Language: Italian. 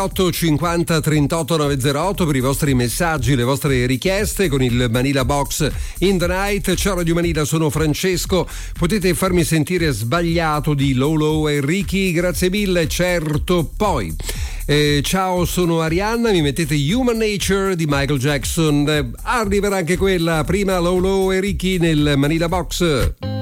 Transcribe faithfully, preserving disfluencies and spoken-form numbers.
otto cinquanta trentotto novecentotto per i vostri messaggi, le vostre richieste con il Manila Box in the Night. Ciao Radio Manila, sono Francesco. Potete farmi sentire sbagliato di Lolo e Ricky, grazie mille. Certo, poi eh, ciao, sono Arianna, mi mettete Human Nature di Michael Jackson. Eh, arriverà anche quella. Prima Lolo e Ricky nel Manila Box.